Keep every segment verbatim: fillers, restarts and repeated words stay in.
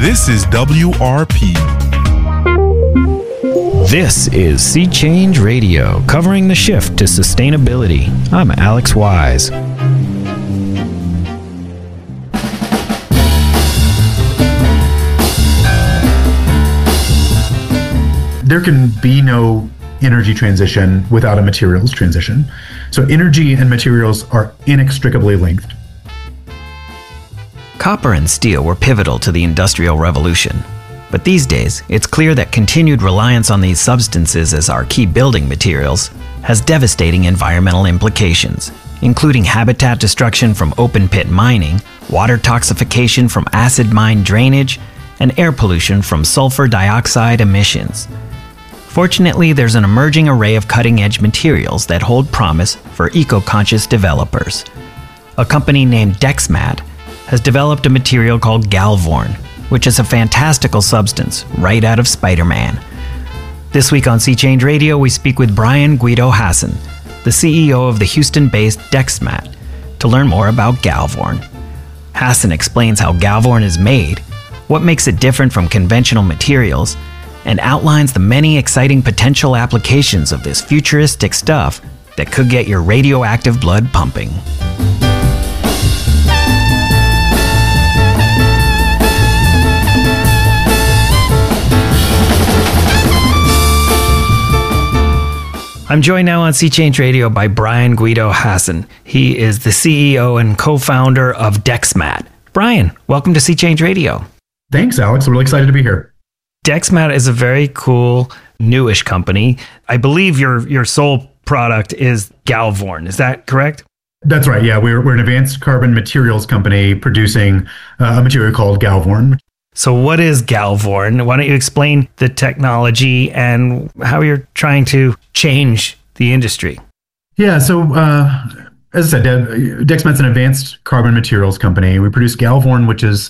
This is W R P. This is Sea Change Radio, covering the shift to sustainability. I'm Alex Wise. There can be no energy transition without a materials transition. So energy and materials are inextricably linked. Copper and steel were pivotal to the Industrial Revolution. But these days, it's clear that continued reliance on these substances as our key building materials has devastating environmental implications, including habitat destruction from open-pit mining, water toxification from acid mine drainage, and air pollution from sulfur dioxide emissions. Fortunately, there's an emerging array of cutting-edge materials that hold promise for eco-conscious developers. A company named Dexmat has developed a material called Galvorn, which is a fantastical substance right out of Spider-Man. This week on Sea Change Radio, we speak with Brian Guido Hasson, the C E O of the Houston-based Dexmat, to learn more about Galvorn. Hasson explains how Galvorn is made, what makes it different from conventional materials, and outlines the many exciting potential applications of this futuristic stuff that could get your radioactive blood pumping. I'm joined now on Sea Change Radio by Brian Guido Hasson. He is the C E O and co-founder of Dexmat. Brian, welcome to Sea Change Radio. Thanks, Alex. I'm really excited to be here. Dexmat is a very cool, newish company. I believe your your sole product is Galvorn. Is that correct? That's right. Yeah, we're we're an advanced carbon materials company producing uh, a material called Galvorn. So what is Galvorn? Why don't you explain the technology and how you're trying to change the industry? Yeah, so uh, as I said, Dexmat's an advanced carbon materials company. We produce Galvorn, which is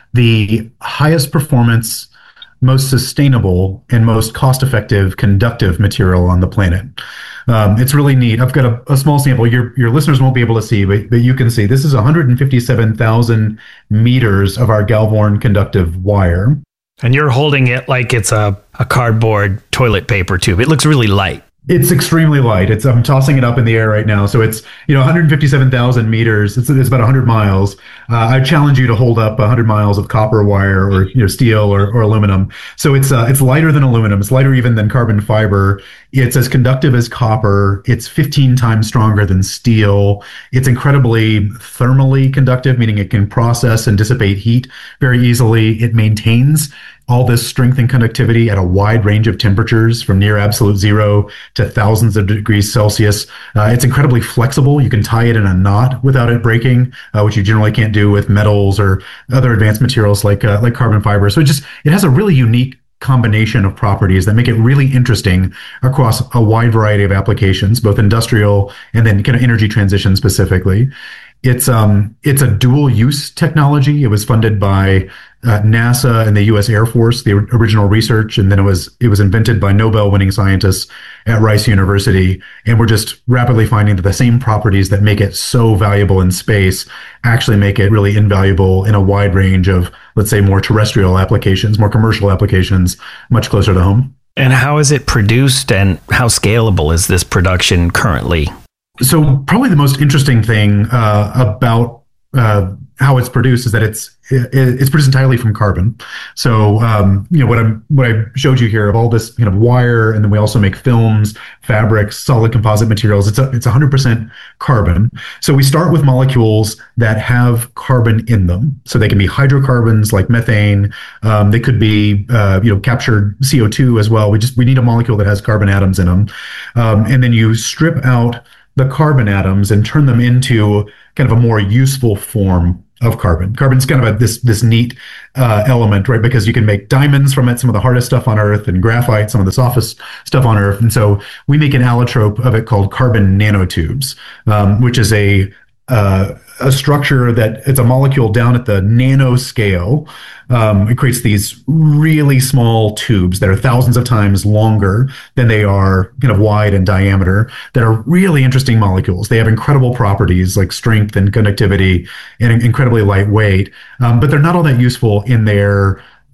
the highest performance, most sustainable, and most cost-effective conductive material on the planet. Um, it's really neat. I've got a, a small sample. Your your listeners won't be able to see, but, but you can see. This is one hundred fifty-seven thousand meters of our Galvorn conductive wire. And you're holding it like it's a, a cardboard toilet paper tube. It looks really light. It's extremely light. It's I'm tossing it up in the air right now. So it's, you know, one hundred fifty-seven thousand meters. It's, it's about one hundred miles. Uh, I challenge you to hold up one hundred miles of copper wire or, you know, steel or, or aluminum. So it's uh, it's lighter than aluminum. It's lighter even than carbon fiber. It's as conductive as copper. It's fifteen times stronger than steel. It's incredibly thermally conductive, meaning it can process and dissipate heat very easily. It maintains all this strength and conductivity at a wide range of temperatures, from near absolute zero to thousands of degrees Celsius. Uh, it's incredibly flexible. You can tie it in a knot without it breaking, uh, which you generally can't do with metals or other advanced materials like uh, like carbon fiber. So it just it has a really unique combination of properties that make it really interesting across a wide variety of applications, both industrial and then kind of energy transition specifically. It's um it's a dual use technology. It was funded by uh, NASA and the U S Air Force, the original research, and then it was it was invented by Nobel winning scientists at Rice University. And we're just rapidly finding that the same properties that make it so valuable in space actually make it really invaluable in a wide range of, let's say, more terrestrial applications, more commercial applications, much closer to home. And how is it produced, and how scalable is this production currently? So probably the most interesting thing uh, about uh, how it's produced is that it's it, it's produced entirely from carbon. So um, you know what I'm what I showed you here of all this kind of wire, and then we also make films, fabrics, solid composite materials. It's a, it's one hundred percent carbon. So we start with molecules that have carbon in them. So they can be hydrocarbons like methane. Um, they could be uh, you know captured C O two as well. We just we need a molecule that has carbon atoms in them, um, and then you strip out the carbon atoms and turn them into kind of a more useful form of carbon. Carbon's kind of a, this this neat uh, element, right? Because you can make diamonds from it, some of the hardest stuff on Earth, and graphite, some of the softest stuff on Earth. And so we make an allotrope of it called carbon nanotubes, um, which is a uh, a structure that it's a molecule down at the nanoscale. Um, it creates these really small tubes that are thousands of times longer than they are kind of wide in diameter, that are really interesting molecules. They have incredible properties like strength and conductivity and incredibly lightweight, um, but they're not all that useful in their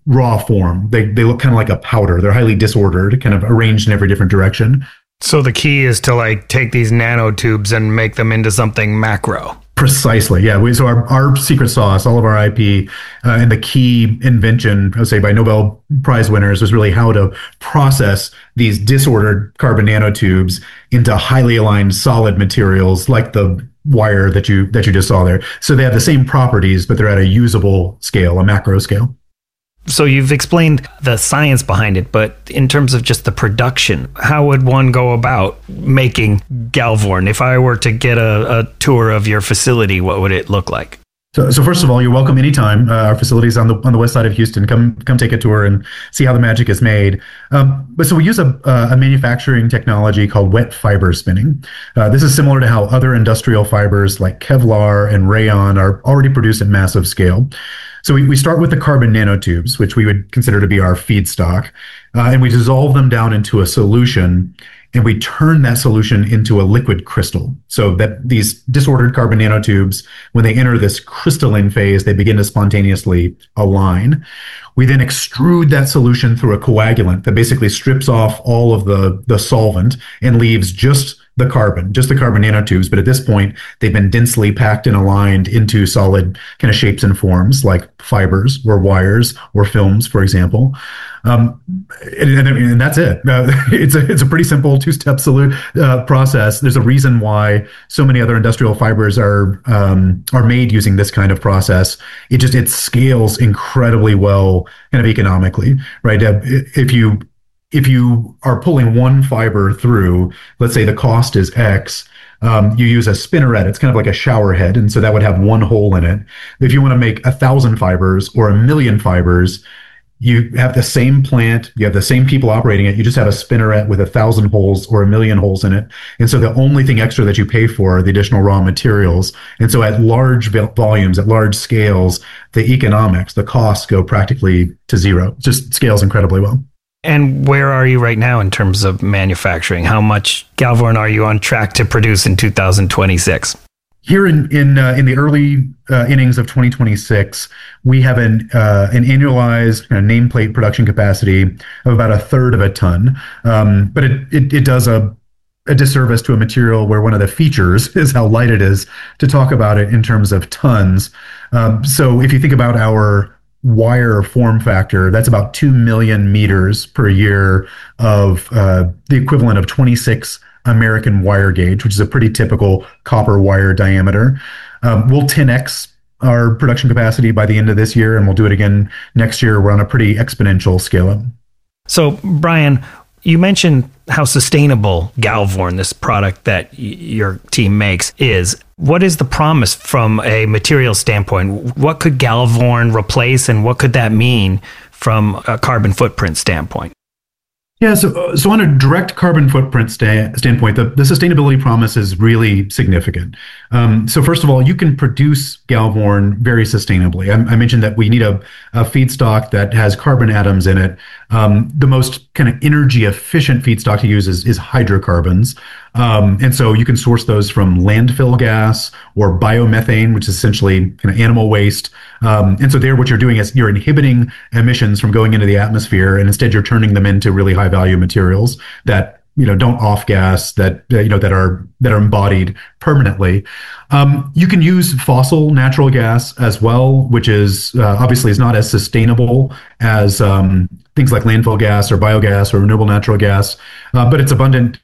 raw form. They they look kind of like a powder. They're highly disordered, kind of arranged in every different direction. So the key is to like take these nanotubes and make them into something macro. Precisely, yeah. We, so our, our secret sauce, all of our I P, uh, and the key invention, I would say, by Nobel Prize winners was really how to process these disordered carbon nanotubes into highly aligned solid materials like the wire that you that you just saw there. So they have the same properties, but they're at a usable scale, a macro scale. So you've explained the science behind it, but in terms of just the production, how would one go about making Galvorn? If I were to get a, a tour of your facility, what would it look like? So, so first of all, you're welcome anytime. Uh, our facility is on the on the west side of Houston. Come come take a tour and see how the magic is made. Um, but so we use a, a manufacturing technology called wet fiber spinning. Uh, this is similar to how other industrial fibers like Kevlar and rayon are already produced at massive scale. So we, we start with the carbon nanotubes, which we would consider to be our feedstock, uh, and we dissolve them down into a solution, and we turn that solution into a liquid crystal. So that these disordered carbon nanotubes, when they enter this crystalline phase, they begin to spontaneously align. We then extrude that solution through a coagulant that basically strips off all of the, the solvent and leaves just the carbon, just the carbon nanotubes. But at this point, they've been densely packed and aligned into solid kind of shapes and forms like fibers or wires or films, for example. Um, and, and, and that's it. Uh, it's a it's a pretty simple two-step solu- uh, process. There's a reason why so many other industrial fibers are um, are made using this kind of process. It just it scales incredibly well, kind of economically, right? Uh, if you if you are pulling one fiber through, let's say the cost is X. Um, you use a spinneret. It's kind of like a shower head, and so that would have one hole in it. If you want to make a thousand fibers or a million fibers, you have the same plant, you have the same people operating it, you just have a spinneret with a thousand holes or a million holes in it. And so the only thing extra that you pay for are the additional raw materials. And so at large volumes, at large scales, the economics, the costs go practically to zero. It just scales incredibly well. And where are you right now in terms of manufacturing? How much Galvorn are you on track to produce in two thousand twenty-six? Here in in uh, in the early uh, innings of twenty twenty-six, we have an uh, an annualized kind of nameplate production capacity of about a third of a ton. Um, but it, it it does a a disservice to a material where one of the features is how light it is to talk about it in terms of tons. Um, so if you think about our wire form factor, that's about two million meters per year of uh, the equivalent of twenty-six American wire gauge, which is a pretty typical copper wire diameter. Um, we'll ten X our production capacity by the end of this year, and we'll do it again next year. We're on a pretty exponential scale up. So, Brian, you mentioned how sustainable Galvorn, this product that y- your team makes, is. What is the promise from a material standpoint? What could Galvorn replace, and what could that mean from a carbon footprint standpoint? Yeah, so so on a direct carbon footprint sta- standpoint, the, the sustainability promise is really significant. Um, so first of all, you can produce Galvorn very sustainably. I, I mentioned that we need a, a feedstock that has carbon atoms in it. Um, the most kind of energy efficient feedstock to use is, is hydrocarbons. Um, and so you can source those from landfill gas or biomethane, which is essentially kind of animal waste. Um, and so there, what you're doing is you're inhibiting emissions from going into the atmosphere, and instead you're turning them into really high value materials that, you know, don't off gas, that, uh, you know, that are, that are embodied permanently. Um, you can use fossil natural gas as well, which is uh, obviously is not as sustainable as um, things like landfill gas or biogas or renewable natural gas, uh, but it's abundant.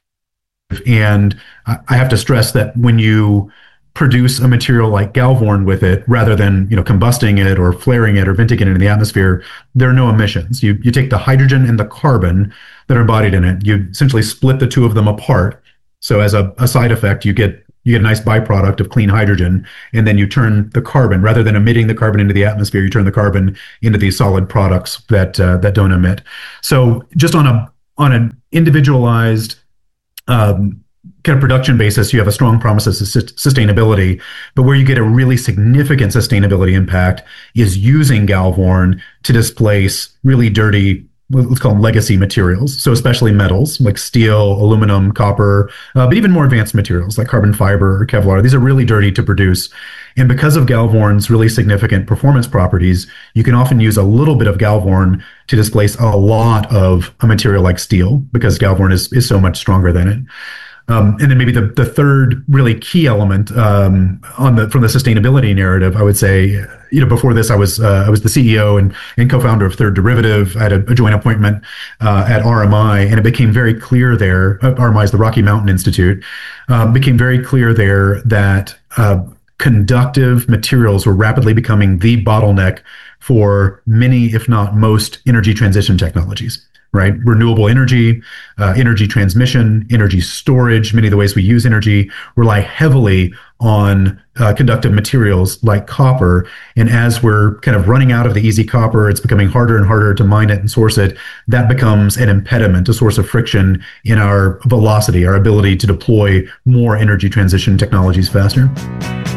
And I have to stress that when you produce a material like Galvorn with it, rather than, you know, combusting it or flaring it or venting it into the atmosphere, there are no emissions. You you take the hydrogen and the carbon that are embodied in it, you essentially split the two of them apart. So as a, a side effect, you get you get a nice byproduct of clean hydrogen, and then you turn the carbon, rather than emitting the carbon into the atmosphere, you turn the carbon into these solid products that uh, that don't emit. So just on a on an individualized Um, kind of production basis, you have a strong promise of sus- sustainability, but where you get a really significant sustainability impact is using Galvorn to displace really dirty, let's call them legacy materials. So especially metals like steel, aluminum, copper, uh, but even more advanced materials like carbon fiber or Kevlar. These are really dirty to produce. And because of Galvorn's really significant performance properties, you can often use a little bit of Galvorn to displace a lot of a material like steel, because Galvorn is, is so much stronger than it. Um, and then maybe the, the third really key element um, on the from the sustainability narrative, I would say, you know, before this, I was uh, I was the C E O and, and co-founder of Third Derivative. I had a, a joint appointment uh, at R M I, and it became very clear there. Uh, R M I is the Rocky Mountain Institute. Um, became very clear there that uh, conductive materials were rapidly becoming the bottleneck for many, if not most, energy transition technologies. Right? Renewable energy, uh, energy transmission, energy storage, many of the ways we use energy rely heavily on uh, conductive materials like copper. And as we're kind of running out of the easy copper, it's becoming harder and harder to mine it and source it. That becomes an impediment, a source of friction in our velocity, our ability to deploy more energy transition technologies faster.